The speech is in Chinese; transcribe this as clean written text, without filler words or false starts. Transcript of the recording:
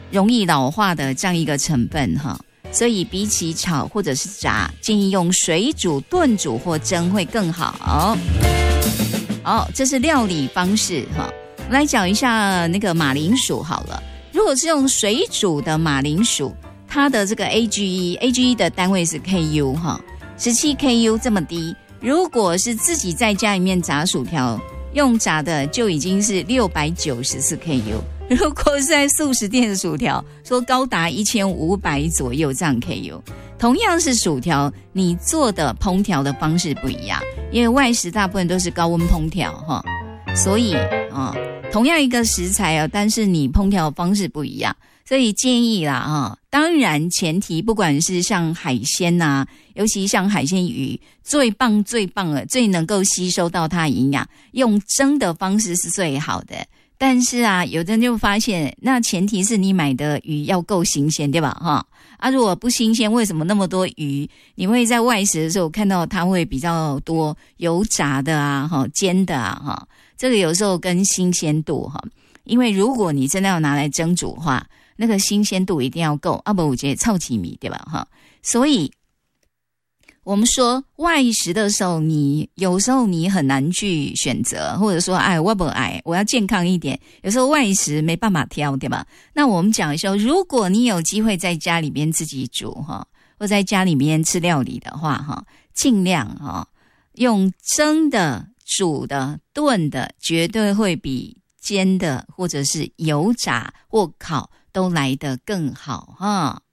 容易老化的这样一个成分哈，所以比起炒或者是炸，建议用水煮、炖煮或蒸会更好。好，这是料理方式哈。我们来讲一下那个马铃薯好了。如果是用水煮的马铃薯，它的这个 AGE 的单位是 KU 哈，17 KU 这么低。如果是自己在家里面炸薯条，用炸的就已经是694 KU。如果是在素食店的薯条，说高达1500左右这样 KU。同样是薯条，你做的烹调的方式不一样，因为外食大部分都是高温烹调哈，所以同样一个食材啊，但是你烹调的方式不一样，所以建议啦哈。当然前提不管是像海鲜啊，尤其像海鲜鱼，最棒了，最能够吸收到它的营养，用蒸的方式是最好的。但是啊，有的人就发现，那前提是你买的鱼要够新鲜，对吧？哈如果不新鲜，为什么那么多鱼？你会在外食的时候看到它会比较多油炸的啊，煎的啊，这个有时候跟新鲜度哈，因为如果你真的要拿来蒸煮的话，那个新鲜度一定要够，不我觉得臭奇米，对吧？哈，所以我们说外食的时候，有时候你很难去选择，或者说我不爱，我要健康一点，有时候外食没办法挑，对吧？那我们讲一下，如果你有机会在家里面自己煮哈，或在家里面吃料理的话哈，尽量用蒸的、煮的、炖的，绝对会比煎的或者是油炸或烤都来得更好哈。